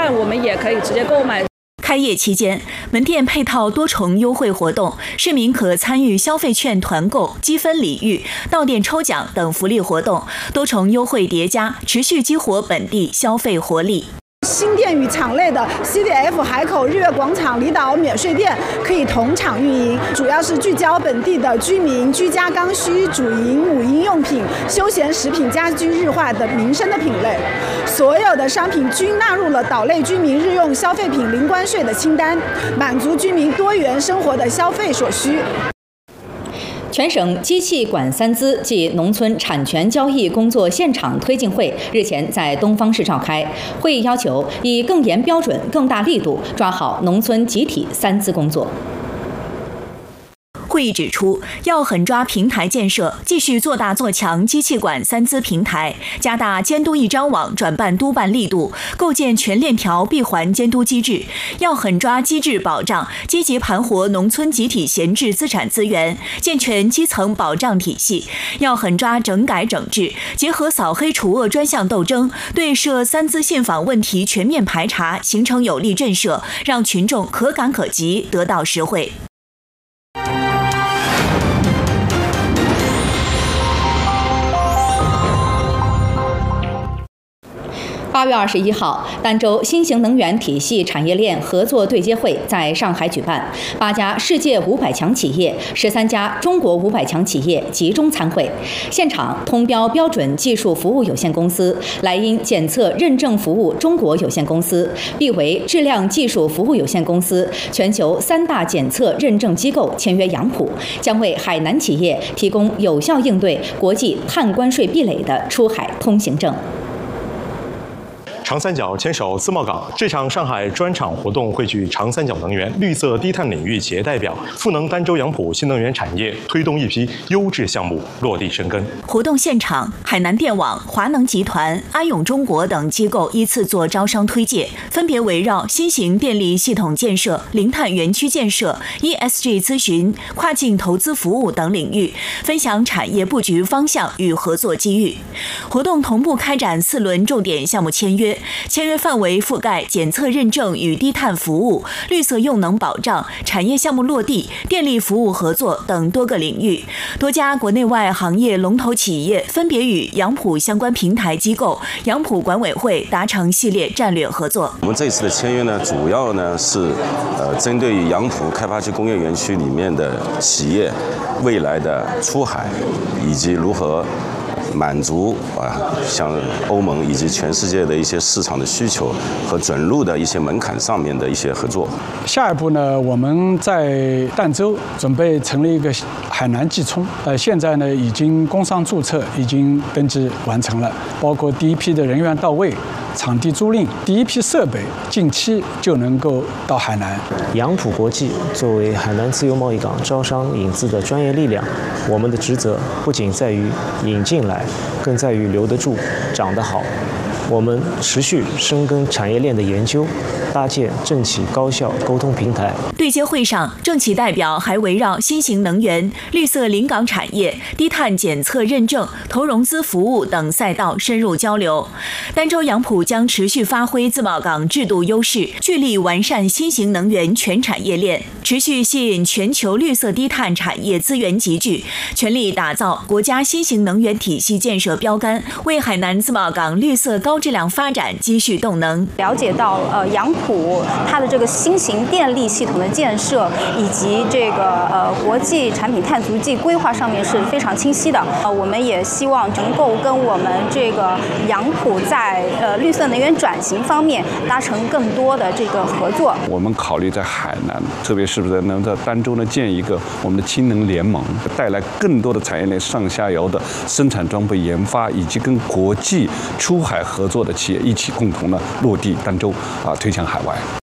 券我们也可以直接购买。 开业期间，门店配套多重优惠活动，市民可参与消费券团购、积分礼遇、到店抽奖等福利活动，多重优惠叠加，持续激活本地消费活力。 新店与场内的 CDF 海口日月广场离岛免税店可以同场运营，主要是聚焦本地的居民居家刚需、主营母婴用品、休闲食品、家居日化的民生的品类。所有的商品均纳入了岛内居民日用消费品零关税的清单，满足居民多元生活的消费所需。 全省机器管三资暨农村产权交易工作现场推进会日前在东方市召开。会议要求以更严标准、更大力度抓好农村集体三资工作。 会议指出，要狠抓平台建设，继续做大做强机器管三资平台，加大监督一张网转办督办力度，构建全链条闭环监督机制。要狠抓机制保障，积极盘活农村集体闲置资产资源，健全基层保障体系。要狠抓整改整治，结合扫黑除恶专项斗争，对涉三资信访问题全面排查，形成有力震慑，让群众可感可及，得到实惠。 8月21号，儋州新型能源体系产业链合作对接会在上海举办，8家世界500强企业、13家中国500强企业集中参会。现场，通标标准技术服务有限公司、莱茵检测认证服务中国有限公司、必维质量技术服务有限公司全球3大检测认证机构签约杨浦，将为海南企业提供有效应对国际碳关税壁垒的出海通行证。 长三角牵手自贸港，这场上海专场活动汇聚长三角能源、绿色低碳领域企业代表，赋能儋州杨浦新能源产业，推动一批优质项目落地生根。 活动现场，海南电网、华能集团、安永中国等机构依次做招商推介，分别围绕新型电力系统建设、零碳园区建设、ESG 咨询、跨境投资服务等领域，分享产业布局方向与合作机遇。活动同步开展4轮重点项目签约。签约范围覆盖检测认证与低碳服务、绿色用能保障、产业项目落地、电力服务合作等多个领域。多家国内外行业龙头企业分别与杨浦相关平台机构、杨浦管委会达成系列战略合作。 我们这次的签约呢，主要呢是针对于杨浦开发区工业园区里面的企业未来的出海以及如何满足像欧盟以及全世界的一些市场的需求和准入的一些门槛上面的一些合作。 下一步呢，我们在儋州准备成立一个海南技冲，现在呢已经工商注册已经登记完成了，包括第一批的人员到位。场地租赁，第一批设备近期就能够到海南。 杨浦国际作为海南自由贸易港招商引资的专业力量，我们的职责不仅在于引进来，更在于留得住、长得好。我们持续深耕产业链的研究，搭建政企高效沟通平台。 对接会上，政企代表还围绕新型能源、绿色临港产业、低碳检测认证、投融资服务等赛道深入交流。儋州杨浦将持续发挥自贸港制度优势，聚力完善新型能源全产业链，持续吸引全球绿色低碳产业资源集聚，全力打造国家新型能源体系建设标杆，为海南自贸港绿色高质量发展积蓄动能。 了解到杨浦它的这个新型电力系统的建设以及这个国际产品碳足迹规划上面是非常清晰的。我们也希望能够跟我们这个杨浦在绿色能源转型方面达成更多的这个合作。 我们考虑在海南，特别是不是能在儋州呢建一个我们的氢能联盟，带来更多的产业链上下游的生产装备研发，以及跟国际出海合作的企业一起共同的落地儋州推向海外。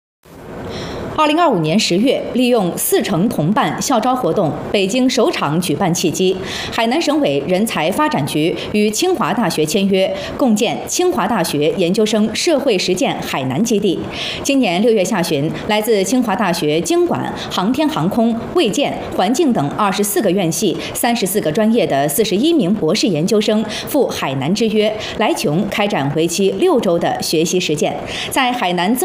2025年10月，利用4城同办校招活动北京首场举办契机，海南省委人才发展局与清华大学签约，共建清华大学研究生社会实践海南基地。今年6月下旬，来自清华大学经管、航天航空、卫健、环境等24个院系、34个专业的41名博士研究生赴海南之约，来琼开展为期6周的学习实践，在海南